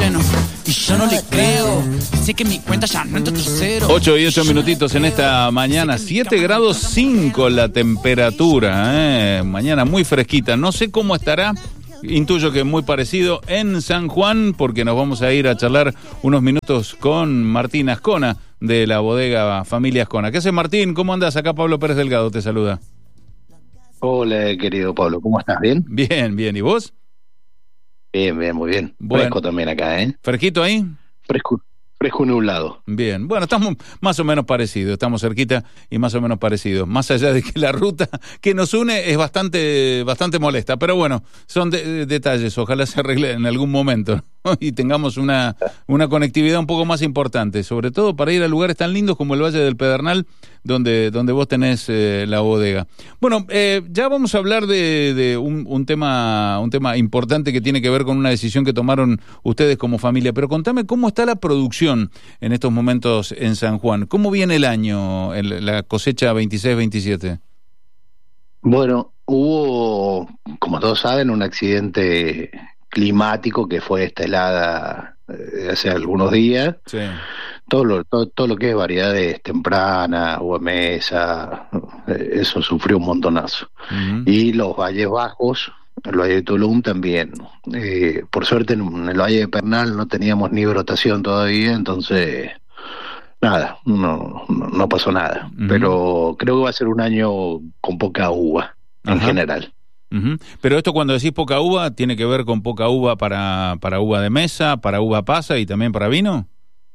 lleno y yo no le creo. Sé que mi cuenta ya no entra tercero. 8 y 8 minutitos en esta mañana, 7 grados 5 la temperatura, mañana muy fresquita. No sé cómo estará, intuyo que muy parecido en San Juan, porque nos vamos a ir a charlar unos minutos con Martín Ascona de la bodega Familia Ascona. ¿Qué haces, Martín? ¿Cómo andas? Acá Pablo Pérez Delgado te saluda. Hola, querido Pablo, ¿cómo estás? ¿Bien? Bien, bien. ¿Y vos? Bien, muy bien. Bueno. Fresco también acá, ¿eh? ¿Fresquito ahí? Fresco nublado. Bien, bueno, estamos más o menos parecidos, estamos cerquita y más o menos parecidos, más allá de que la ruta que nos une es bastante molesta, pero bueno, son detalles, ojalá se arregle en algún momento, ¿no? Y tengamos una conectividad un poco más importante, sobre todo para ir a lugares tan lindos como el Valle del Pedernal, donde vos tenés la bodega. Bueno, ya vamos a hablar de un tema importante que tiene que ver con una decisión que tomaron ustedes como familia, pero contame cómo está la producción en estos momentos en San Juan. ¿Cómo viene el año, la cosecha 26-27? Bueno, hubo, como todos saben, un accidente climático que fue esta helada hace algunos días. Sí. Todo lo que es variedades tempranas, uva mesa, eso sufrió un montonazo. Uh-huh. Y los valles bajos, el Valle de Tulum también. Por suerte en el Valle de Pedernal no teníamos ni brotación todavía, entonces nada, no pasó nada. Uh-huh. Pero creo que va a ser un año con poca uva en general. Uh-huh. Pero esto, cuando decís poca uva, ¿tiene que ver con poca uva para uva de mesa, para uva pasa y también para vino?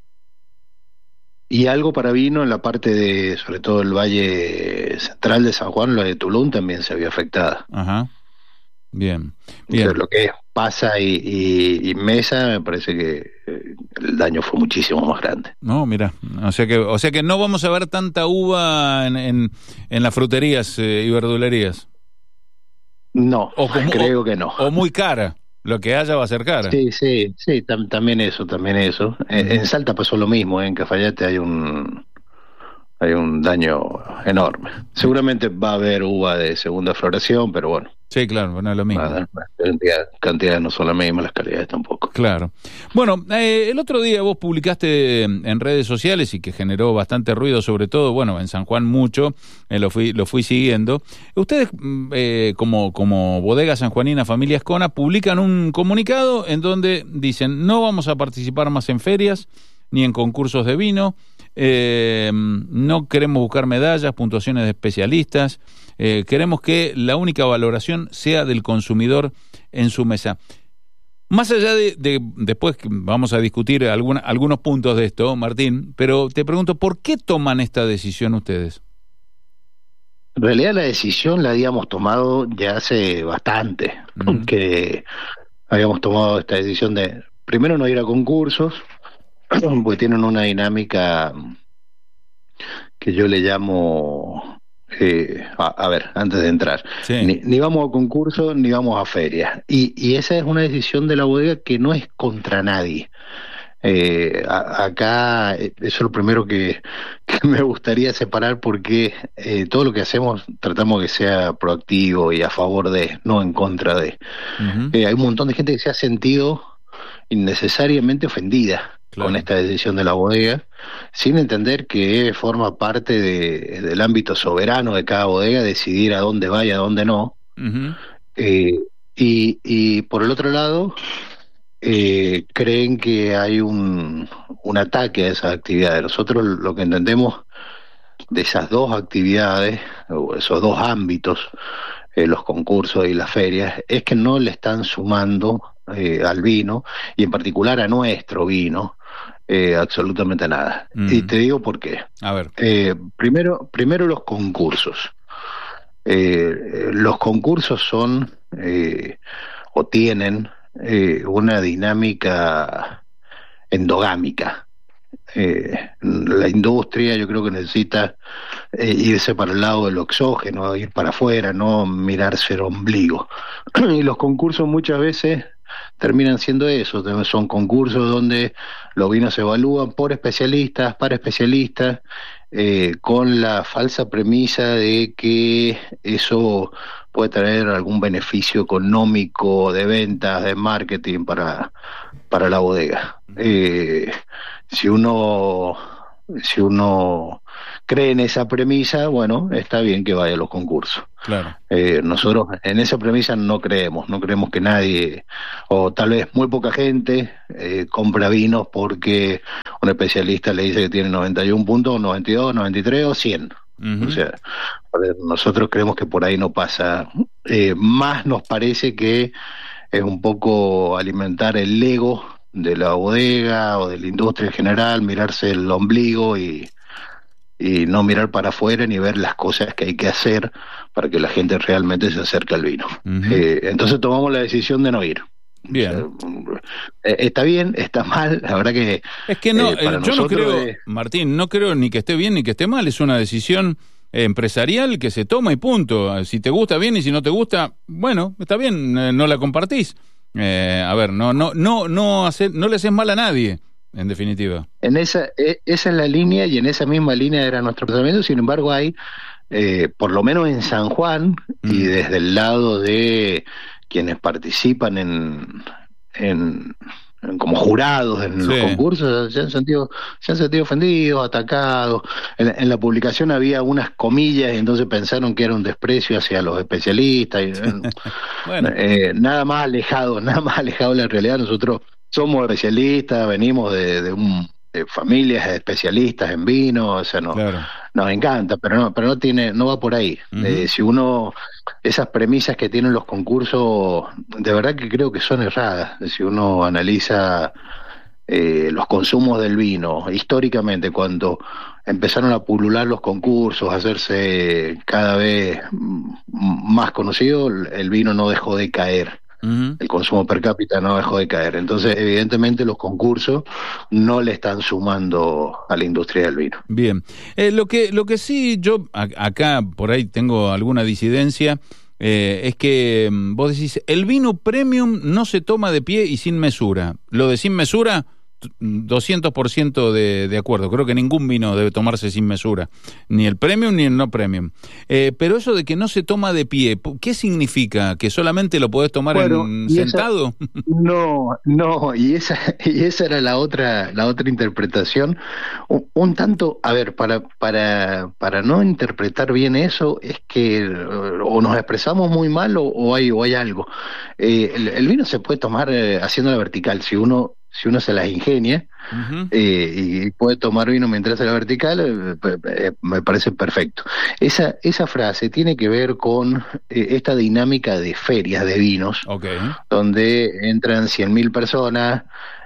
Y algo para vino en la parte de, sobre todo el Valle Central de San Juan, lo de Tulum también se vio afectada. Ajá. Bien. Entonces, lo que es pasa y mesa, me parece que el daño fue muchísimo más grande. No, mira, o sea que no vamos a ver tanta uva en las fruterías y verdulerías. No, creo que no. O muy cara. Lo que haya va a ser cara. Sí, también eso. En Salta pasó lo mismo, en Cafayate hay un daño enorme. Seguramente va a haber uva de segunda floración, pero bueno. Sí, claro, no es lo mismo. La cantidad no son las mismas, las calidades tampoco. Claro. Bueno, el otro día vos publicaste en redes sociales, y que generó bastante ruido, sobre todo, bueno, en San Juan mucho, lo fui siguiendo. Ustedes, como Bodega Sanjuanina Familia Ascona, publican un comunicado en donde dicen: no vamos a participar más en ferias ni en concursos de vino, no queremos buscar medallas, puntuaciones de especialistas, queremos que la única valoración sea del consumidor en su mesa. Más allá de después vamos a discutir algunos puntos de esto, Martín, pero te pregunto, ¿por qué toman esta decisión ustedes? En realidad la decisión la habíamos tomado ya hace bastante, porque habíamos tomado esta decisión de, primero, no ir a concursos, porque tienen una dinámica que yo le llamo... a ver, antes de entrar, sí. Ni vamos a concursos ni vamos a ferias, y esa es una decisión de la bodega que no es contra nadie. Acá eso es lo primero que me gustaría separar, porque todo lo que hacemos tratamos que sea proactivo y a favor de, no en contra de. Uh-huh. Hay un montón de gente que se ha sentido innecesariamente ofendida, claro, con esta decisión de la bodega, sin entender que forma parte del ámbito soberano de cada bodega decidir a dónde va y a dónde no. Uh-huh. Y por el otro lado, creen que hay un ataque a esas actividades. Nosotros lo que entendemos de esas dos actividades, o esos dos ámbitos, los concursos y las ferias, es que no le están sumando al vino, y en particular a nuestro vino, absolutamente nada. Y te digo por qué. A ver. Primero los concursos. Los concursos son o tienen una dinámica endogámica. La industria, yo creo que necesita irse para el lado del oxógeno, ir para afuera, no mirarse el ombligo. Y los concursos muchas veces terminan siendo eso, son concursos donde los vinos se evalúan por especialistas, para especialistas, con la falsa premisa de que eso puede traer algún beneficio económico de ventas, de marketing para la bodega. Si uno cree en esa premisa, bueno, está bien que vaya a los concursos. Claro. Nosotros en esa premisa no creemos que nadie, o tal vez muy poca gente, compra vinos porque un especialista le dice que tiene 91 puntos, 92, 93 o 100. O sea, nosotros creemos que por ahí no pasa. Más nos parece que es un poco alimentar el ego de la bodega o de la industria en general, mirarse el ombligo y no mirar para afuera ni ver las cosas que hay que hacer para que la gente realmente se acerque al vino. Entonces tomamos la decisión de no ir. Bien. O sea, está bien, está mal, la verdad que... Es que no, yo no creo, Martín, no creo ni que esté bien ni que esté mal, es una decisión empresarial que se toma y punto. Si te gusta, bien, y si no te gusta, bueno, está bien, no la compartís. A ver, no le haces mal a nadie, en definitiva. Esa es la línea, y en esa misma línea era nuestro pensamiento. Sin embargo, hay, por lo menos en San Juan, y desde el lado de quienes participan en como jurados en los concursos, se han sentido ofendidos, atacados. En la publicación había unas comillas, y entonces pensaron que era un desprecio hacia los especialistas. Bueno. Nada más alejado de la realidad. Nosotros somos especialistas, venimos de familias especialistas en vino, o sea, claro, nos encanta, pero no va por ahí. Si uno, esas premisas que tienen los concursos, de verdad que creo que son erradas. Si uno analiza los consumos del vino históricamente, cuando empezaron a pulular los concursos, a hacerse cada vez más conocido, el vino no dejó de caer. El consumo per cápita no dejó de caer. Entonces, evidentemente, los concursos no le están sumando a la industria del vino. Bien. Lo que sí, yo acá por ahí tengo alguna disidencia, es que vos decís, el vino premium no se toma de pie y sin mesura. Lo de sin mesura, 200% de acuerdo. Creo que ningún vino debe tomarse sin mesura, ni el premium ni el no premium. Pero eso de que no se toma de pie, ¿qué significa? ¿Que solamente lo podés tomar sentado? No, y esa era la otra interpretación. Un tanto, a ver, para no interpretar bien eso, es que o nos expresamos muy mal o hay algo. El vino se puede tomar haciendo la vertical, si uno se las ingenia, y puede tomar vino mientras hace la vertical, me parece perfecto. Esa frase tiene que ver con esta dinámica de ferias de vinos, donde entran 100.000 personas,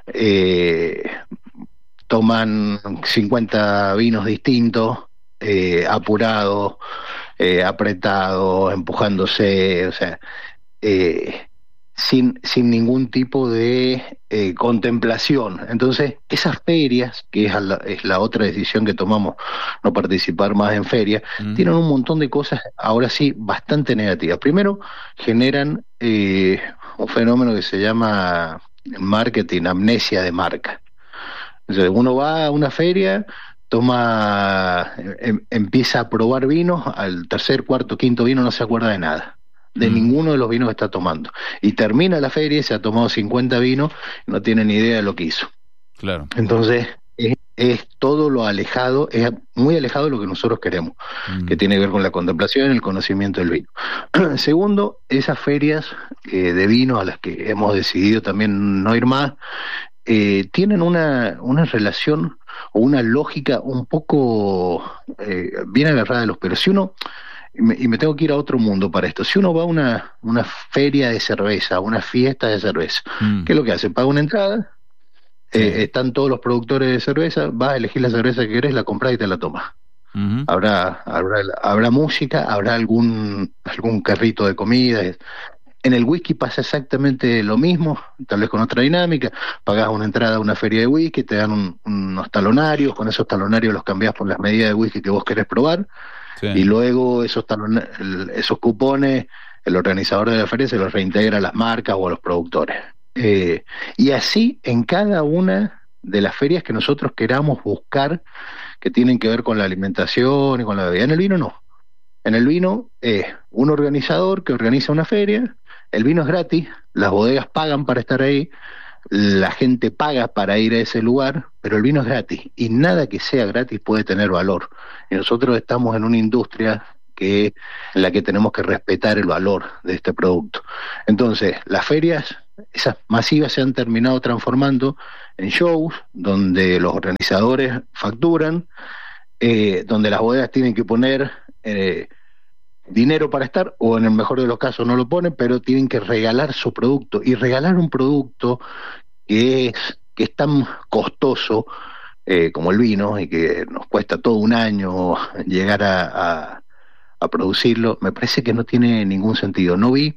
toman 50 vinos distintos, apurados, apretados, empujándose, o sea, sin ningún tipo de contemplación. Entonces, esas ferias, que es la otra decisión que tomamos, no participar más en ferias, tienen un montón de cosas, ahora sí, bastante negativas. Primero, generan un fenómeno que se llama marketing, amnesia de marca. Entonces, uno va a una feria, empieza a probar vinos, al tercer, cuarto, quinto vino no se acuerda de nada, de ninguno de los vinos que está tomando, y termina la feria y se ha tomado 50 vinos y no tiene ni idea de lo que hizo. Claro. Entonces es todo lo alejado, es muy alejado de lo que nosotros queremos, que tiene que ver con la contemplación y el conocimiento del vino. Segundo, esas ferias de vino a las que hemos decidido también no ir más, tienen una relación o una lógica un poco bien agarrada de los pelos. Si uno, y me tengo que ir a otro mundo para esto, si uno va a una feria de cerveza, una fiesta de cerveza, ¿qué es lo que hace? Paga una entrada, están todos los productores de cerveza, vas a elegir la cerveza que querés, la compras y te la tomas. Habrá música, habrá algún carrito de comida. En el whisky pasa exactamente lo mismo, tal vez con otra dinámica. Pagás una entrada a una feria de whisky, te dan unos talonarios, con esos talonarios los cambiás por las medidas de whisky que vos querés probar, y luego esos cupones, el organizador de la feria se los reintegra a las marcas o a los productores. Y así en cada una de las ferias que nosotros queramos buscar, que tienen que ver con la alimentación y con la bebida. En el vino no. en el vino es un organizador que organiza una feria, el vino es gratis, las bodegas pagan para estar ahí, la gente paga para ir a ese lugar, pero el vino es gratis y nada que sea gratis puede tener valor. Y nosotros estamos en una industria en la que tenemos que respetar el valor de este producto. Entonces, las ferias, esas masivas, se han terminado transformando en shows donde los organizadores facturan, donde las bodegas tienen que poner dinero para estar, o en el mejor de los casos no lo ponen, pero tienen que regalar su producto, y regalar un producto que es tan costoso como el vino, y que nos cuesta todo un año llegar a producirlo, me parece que no tiene ningún sentido. No vi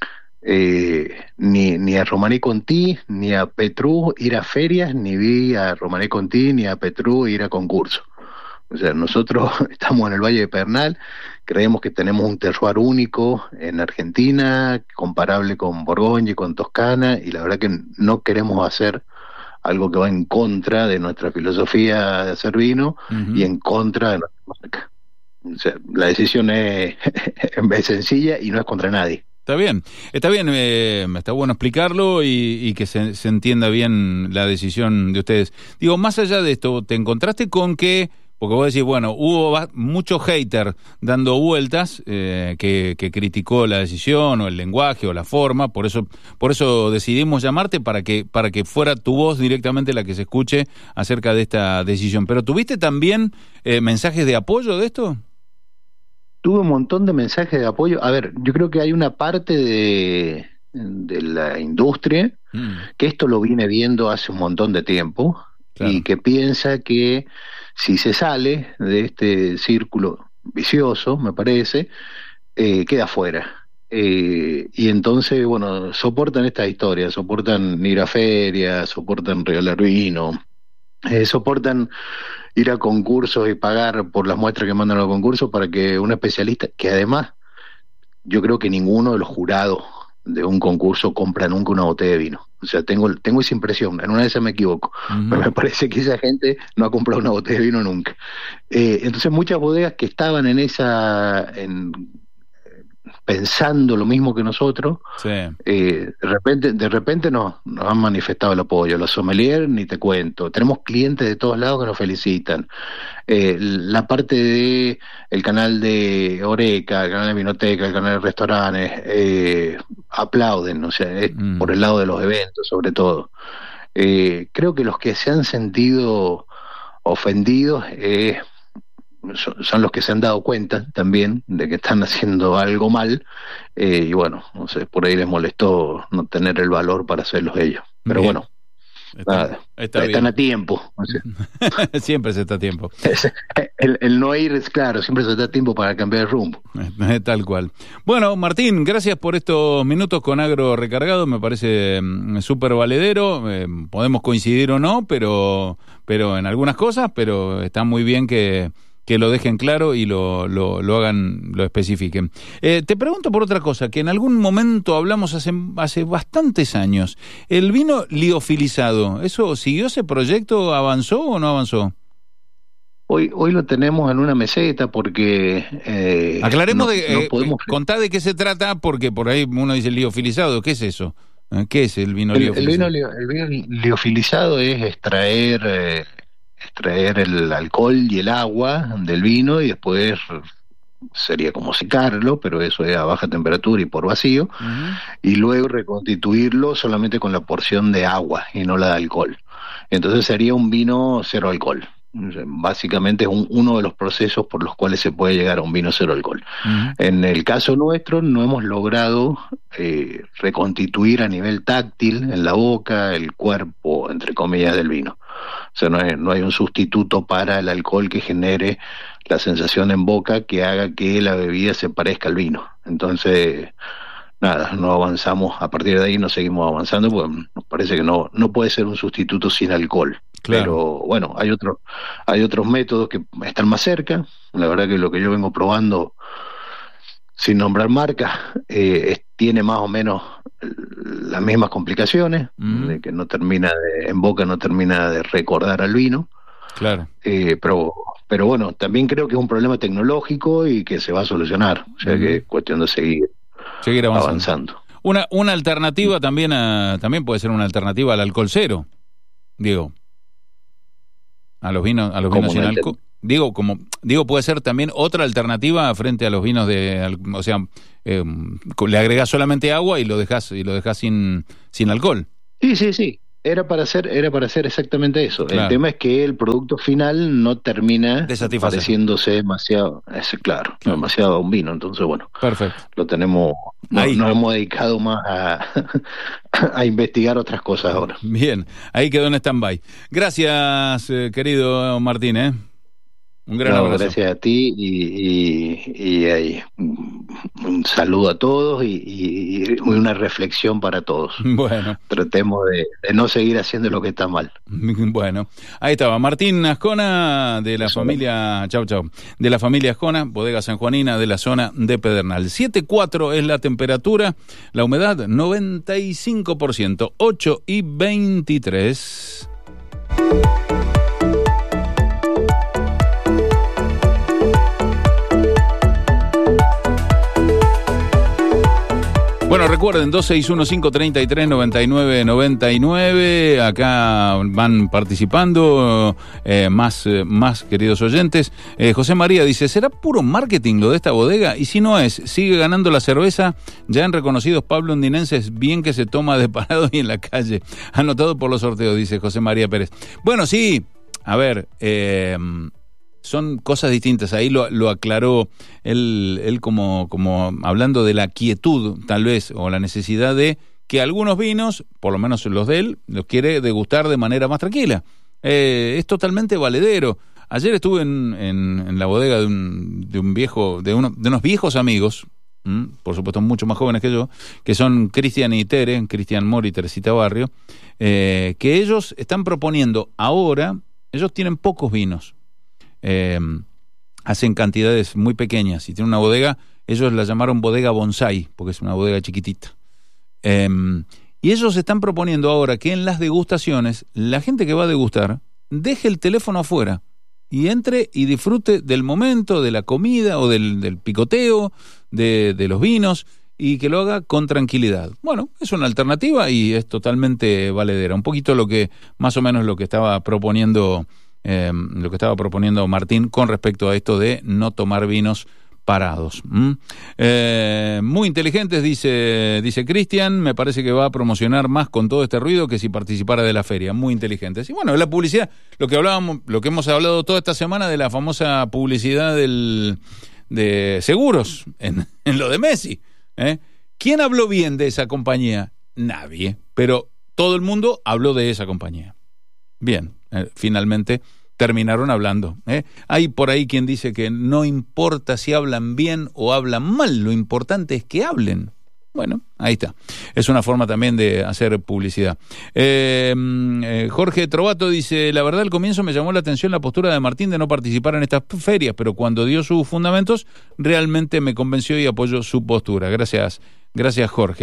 ni a Romané Conti ni a Petrú ir a ferias, ni vi a Romané Conti ni a Petrú ir a concursos. O sea, nosotros estamos en el Valle de Pedernal, creemos que tenemos un terroir único en Argentina, comparable con Borgoña y con Toscana, y la verdad que no queremos hacer algo que va en contra de nuestra filosofía de hacer vino y en contra de nuestra marca. O sea, la decisión es sencilla y no es contra nadie. Está bien, está bueno explicarlo y que se entienda bien la decisión de ustedes. Digo, más allá de esto, ¿te encontraste con que, porque vos decís, bueno, hubo mucho hater dando vueltas que criticó la decisión o el lenguaje o la forma, por eso decidimos llamarte para que fuera tu voz directamente la que se escuche acerca de esta decisión. Pero ¿tuviste también mensajes de apoyo de esto? Tuve un montón de mensajes de apoyo. A ver, yo creo que hay una parte de la industria que esto lo viene viendo hace un montón de tiempo, claro, y que piensa que si se sale de este círculo vicioso, me parece, queda fuera. Y entonces, bueno, soportan esta historia, soportan ir a ferias, soportan regalar vino, soportan ir a concursos y pagar por las muestras que mandan a los concursos para que un especialista, que además yo creo que ninguno de los jurados de un concurso compra nunca una botella de vino. O sea, tengo esa impresión, en una de esas me equivoco, pero me parece que esa gente no ha comprado una botella de vino nunca. Entonces muchas bodegas que estaban pensando lo mismo que nosotros, sí, de repente nos han manifestado el apoyo. Los sommeliers, ni te cuento, tenemos clientes de todos lados que nos felicitan. La parte de el canal de Oreca, el canal de Vinoteca, el canal de restaurantes, aplauden, o sea, por el lado de los eventos sobre todo. Creo que los que se han sentido ofendidos son los que se han dado cuenta también de que están haciendo algo mal, y bueno, no sé, por ahí les molestó no tener el valor para hacerlos ellos, pero bien. Bueno, nada, están a tiempo, no sé. Siempre se está a tiempo. El no ir es claro, siempre se está a tiempo para cambiar de rumbo. Tal cual. Bueno, Martín, gracias por estos minutos con Agro Recargado, me parece súper valedero, podemos coincidir o no, pero en algunas cosas, pero está muy bien que lo dejen claro y lo hagan, lo especifiquen. Te pregunto por otra cosa, que en algún momento hablamos hace bastantes años, el vino liofilizado, ¿eso siguió ese proyecto? ¿Avanzó o no avanzó? Hoy lo tenemos en una meseta porque... Aclaremos, contá de qué se trata, porque por ahí uno dice liofilizado, ¿qué es eso? ¿Qué es el vino liofilizado? El vino liofilizado es extraer el alcohol y el agua del vino y después sería como secarlo, pero eso es a baja temperatura y por vacío, y luego reconstituirlo solamente con la porción de agua y no la de alcohol. Entonces sería un vino cero alcohol. Básicamente es uno de los procesos por los cuales se puede llegar a un vino cero alcohol. En el caso nuestro no hemos logrado reconstituir a nivel táctil en la boca el cuerpo, entre comillas, del vino. O sea, no hay un sustituto para el alcohol que genere la sensación en boca que haga que la bebida se parezca al vino. Entonces, nada, no avanzamos, a partir de ahí no seguimos avanzando, porque nos parece que no puede ser un sustituto sin alcohol. Claro. Pero bueno, hay otros métodos que están más cerca. La verdad que lo que yo vengo probando, sin nombrar marcas, tiene más o menos las mismas complicaciones, de que en boca no termina de recordar al vino. Claro. pero bueno, también creo que es un problema tecnológico y que se va a solucionar, o sea que es cuestión de seguir avanzando. Una alternativa también también puede ser una alternativa al alcohol cero, Diego. A los vinos sin alcohol. Digo, puede ser también otra alternativa frente a los vinos o sea, le agregás solamente agua y lo dejás sin alcohol. Sí. Era para hacer exactamente eso. Claro. El tema es que el producto final no termina pareciéndose demasiado, demasiado a un vino. Entonces, bueno, perfecto. Lo tenemos, nos hemos dedicado más a investigar otras cosas ahora. Bien, ahí quedó en stand-by. Gracias, querido Martín, Un gran abrazo. Gracias a ti y un saludo a todos y una reflexión para todos. Bueno. Tratemos de no seguir haciendo lo que está mal. Bueno, ahí estaba Martín Ascona de la familia, chau, de la familia Ascona, bodega sanjuanina de la zona de Pedernal. 7.4 es la temperatura, la humedad 95%, 8:23. Bueno, recuerden, 261-533-9999, acá van participando más queridos oyentes. José María dice, ¿será puro marketing lo de esta bodega? Y si no es, sigue ganando la cerveza, ya en reconocidos pablondinenses, bien que se toma de parado y en la calle. Anotado por los sorteos, dice José María Pérez. Bueno, sí, a ver, son cosas distintas, ahí lo aclaró él como hablando de la quietud, tal vez, o la necesidad de que algunos vinos, por lo menos los de él, los quiere degustar de manera más tranquila. Es totalmente valedero. Ayer estuve en la bodega de unos viejos amigos, por supuesto mucho más jóvenes que yo, que son Cristian y Tere, Cristian Mori y Teresita Barrio, que ellos están proponiendo ahora, ellos tienen pocos vinos, hacen cantidades muy pequeñas y tienen una bodega, ellos la llamaron bodega bonsai porque es una bodega chiquitita, y ellos están proponiendo ahora que en las degustaciones la gente que va a degustar deje el teléfono afuera y entre y disfrute del momento, de la comida o del picoteo de los vinos, y que lo haga con tranquilidad. Bueno, es una alternativa y es totalmente valedera, un poquito más o menos lo que estaba proponiendo Martín con respecto a esto de no tomar vinos parados. Muy inteligentes, dice Cristian, me parece que va a promocionar más con todo este ruido que si participara de la feria. Muy inteligentes. Y bueno, la publicidad, lo que hemos hablado toda esta semana de la famosa publicidad de seguros en lo de Messi. ¿Quién habló bien de esa compañía? Nadie, pero todo el mundo habló de esa compañía. Bien, finalmente terminaron hablando. Hay por ahí quien dice que no importa si hablan bien o hablan mal, lo importante es que hablen. Bueno, ahí está. Es una forma también de hacer publicidad. Jorge Trovato dice, la verdad al comienzo me llamó la atención la postura de Martín de no participar en estas ferias, pero cuando dio sus fundamentos realmente me convenció y apoyo su postura. Gracias, Jorge.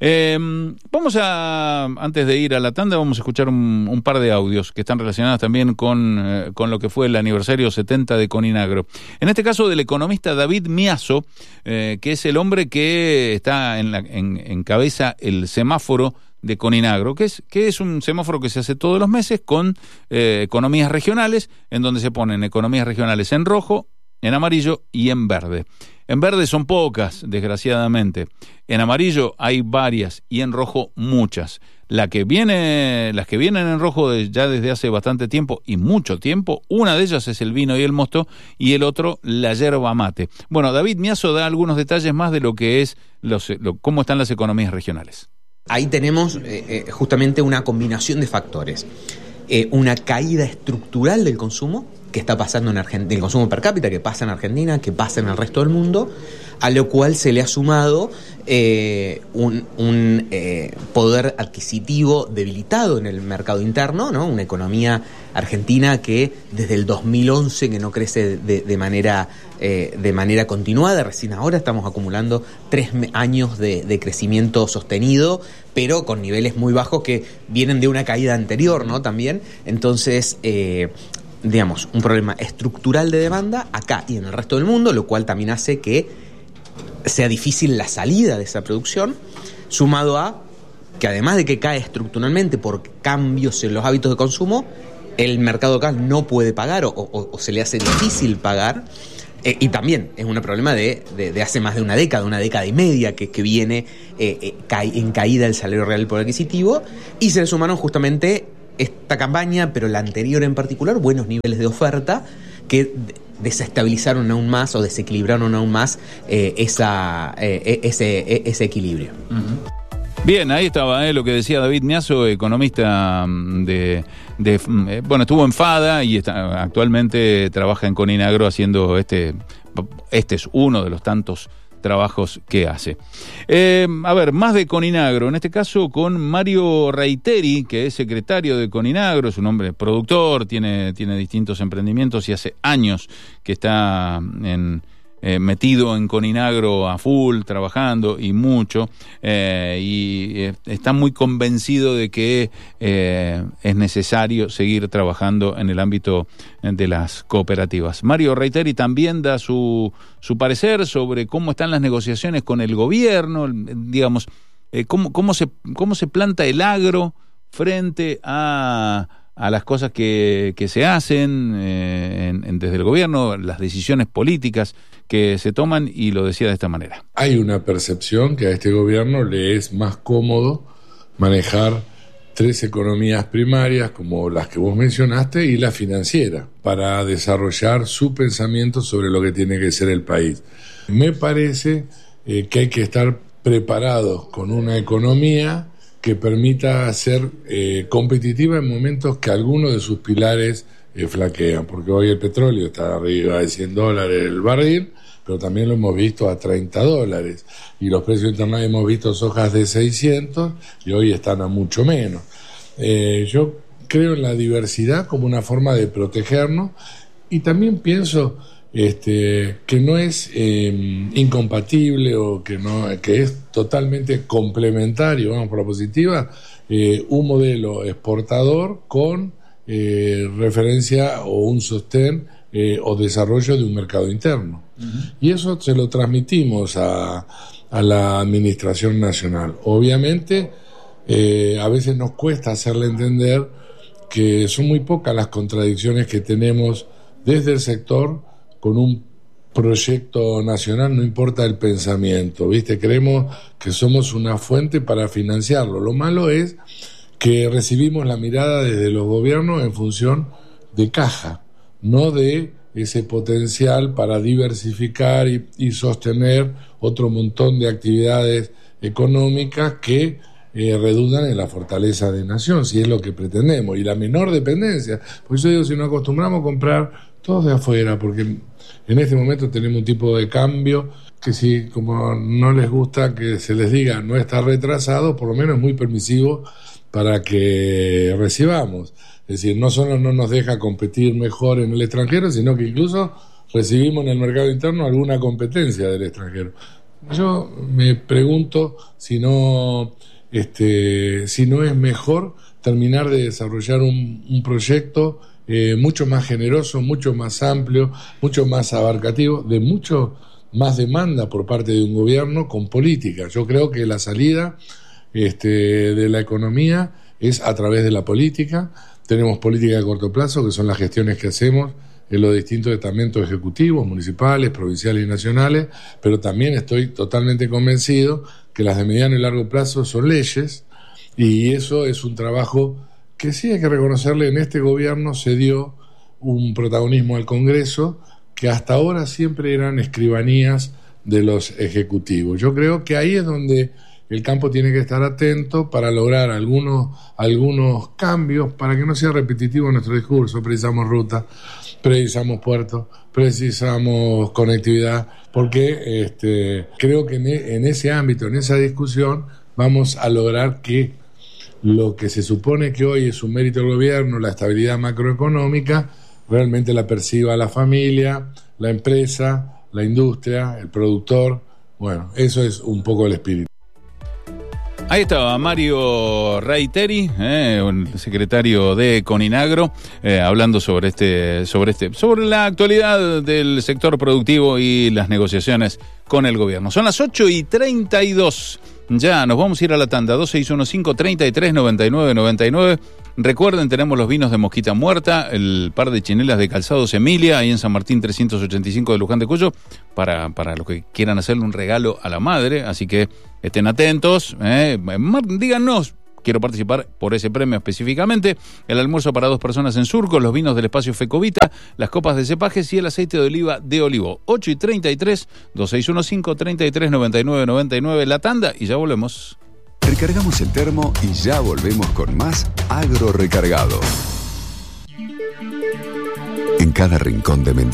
Antes de ir a la tanda, vamos a escuchar un par de audios que están relacionados también con lo que fue el aniversario 70 de Coninagro. En este caso del economista David Miazo, que es el hombre que está encabeza el semáforo de Coninagro, que es un semáforo que se hace todos los meses con economías regionales, en donde se ponen economías regionales en rojo, en amarillo y en verde. En verde son pocas, desgraciadamente. En amarillo hay varias y en rojo muchas. Las que vienen en rojo ya desde hace bastante tiempo y mucho tiempo, una de ellas es el vino y el mosto y el otro la yerba mate. Bueno, David Miazo da algunos detalles más de lo que es cómo están las economías regionales. Ahí tenemos justamente una combinación de factores. Una caída estructural del consumo que está pasando en Argentina, del consumo per cápita que pasa en Argentina, que pasa en el resto del mundo, a lo cual se le ha sumado un poder adquisitivo debilitado en el mercado interno, ¿no? Una economía argentina que desde el 2011 que no crece de manera continuada, recién ahora estamos acumulando 3 años de crecimiento sostenido, pero con niveles muy bajos que vienen de una caída anterior, ¿no? También, entonces digamos, un problema estructural de demanda acá y en el resto del mundo, lo cual también hace que sea difícil la salida de esa producción, sumado a que además de que cae estructuralmente por cambios en los hábitos de consumo, el mercado local no puede pagar o se le hace difícil pagar. Y también es un problema de hace más de una década y media que viene en caída el salario real del poder adquisitivo, y se le sumaron justamente esta campaña, pero la anterior en particular, buenos niveles de oferta que desestabilizaron aún más o desequilibraron aún más ese equilibrio. Uh-huh. Bien, ahí estaba lo que decía David Miazo, economista bueno, estuvo en FADA y actualmente trabaja en Coninagro haciendo este es uno de los tantos trabajos que hace. A ver, más de Coninagro, en este caso con Mario Reiteri, que es secretario de Coninagro, es un hombre productor, tiene distintos emprendimientos y hace años que está metido en Coninagro a full, trabajando y mucho, y está muy convencido de que es necesario seguir trabajando en el ámbito de las cooperativas. Mario Reiteri también da su parecer sobre cómo están las negociaciones con el gobierno, digamos, cómo se planta el agro frente a las cosas que se hacen desde el gobierno, las decisiones políticas que se toman, y lo decía de esta manera. Hay una percepción que a este gobierno le es más cómodo manejar 3 economías primarias, como las que vos mencionaste, y la financiera, para desarrollar su pensamiento sobre lo que tiene que ser el país. Me parece que hay que estar preparados con una economía que permita ser competitiva en momentos que algunos de sus pilares flaquean, porque hoy el petróleo está arriba de $100 el barril, pero también lo hemos visto a $30, y los precios internacionales hemos visto sojas de 600 y hoy están a mucho menos. Yo creo en la diversidad como una forma de protegernos, y también pienso que no es incompatible o que es totalmente complementario, vamos por la positiva, un modelo exportador con referencia o un sostén o desarrollo de un mercado interno. Uh-huh. Y eso se lo transmitimos a la administración nacional. Obviamente a veces nos cuesta hacerle entender que son muy pocas las contradicciones que tenemos desde el sector con un proyecto nacional, no importa el pensamiento, ¿viste? Creemos que somos una fuente para financiarlo. Lo malo es que recibimos la mirada desde los gobiernos en función de caja, no de ese potencial para diversificar y sostener otro montón de actividades económicas que redundan en la fortaleza de nación, si es lo que pretendemos, y la menor dependencia. Por eso digo, si nos acostumbramos a comprar todos de afuera, porque en este momento tenemos un tipo de cambio que, si como no les gusta que se les diga no está retrasado, por lo menos es muy permisivo para que recibamos. Es decir, no solo no nos deja competir mejor en el extranjero, sino que incluso recibimos en el mercado interno alguna competencia del extranjero. Yo me pregunto si no es mejor terminar de desarrollar un proyecto mucho más generoso, mucho más amplio, mucho más abarcativo, de mucho más demanda por parte de un gobierno con política. Yo creo que la salida de la economía es a través de la política. Tenemos política de corto plazo, que son las gestiones que hacemos en los distintos estamentos ejecutivos, municipales, provinciales y nacionales, pero también estoy totalmente convencido que las de mediano y largo plazo son leyes, y eso es un trabajo que sí hay que reconocerle. En este gobierno se dio un protagonismo al Congreso que hasta ahora siempre eran escribanías de los ejecutivos. Yo creo que ahí es donde el campo tiene que estar atento para lograr algunos cambios, para que no sea repetitivo nuestro discurso. Precisamos ruta, precisamos puertos, precisamos conectividad, porque creo que en ese ámbito, en esa discusión, vamos a lograr que lo que se supone que hoy es un mérito del gobierno, la estabilidad macroeconómica, realmente la perciba la familia, la empresa, la industria, el productor. Bueno, eso es un poco el espíritu. Ahí estaba Mario Reiteri, un secretario de Coninagro, hablando sobre la actualidad del sector productivo y las negociaciones con el gobierno. Son las 8:32. Ya, nos vamos a ir a la tanda. 2615-339999. Recuerden, tenemos los vinos de Mosquita Muerta, el par de chinelas de Calzados Emilia, ahí en San Martín 385 de Luján de Cuyo, para los que quieran hacerle un regalo a la madre. Así que estén atentos. Díganos, quiero participar por ese premio específicamente. El almuerzo para 2 personas en Surco, los vinos del espacio Fecovita, las copas de cepajes y el aceite de oliva de Olivo. 8:33, 2615-339999, la tanda y ya volvemos. Recargamos el termo y ya volvemos con más Agro Recargado. En cada rincón de Mendoza